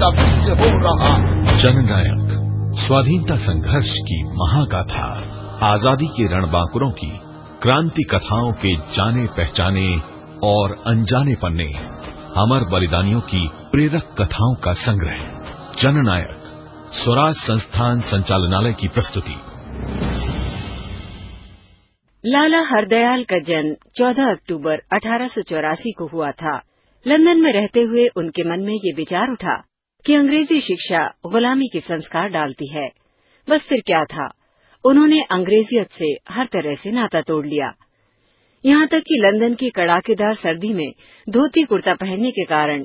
तभी से हो रहा। जननायक स्वाधीनता संघर्ष की महागाथा, आजादी के रणबांकुरों की क्रांति कथाओं के जाने पहचाने और अनजाने पन्ने, अमर बलिदानियों की प्रेरक कथाओं का संग्रह। जननायक स्वराज संस्थान संचालनालय की प्रस्तुति। लाला हरदयाल का जन्म 14 अक्टूबर 1884 को हुआ था। लंदन में रहते हुए उनके मन में ये विचार उठा कि अंग्रेजी शिक्षा गुलामी के संस्कार डालती है। बस फिर क्या था, उन्होंने अंग्रेजियत से हर तरह से नाता तोड़ लिया। यहाँ तक कि लंदन की कड़ाकेदार सर्दी में धोती कुर्ता पहनने के कारण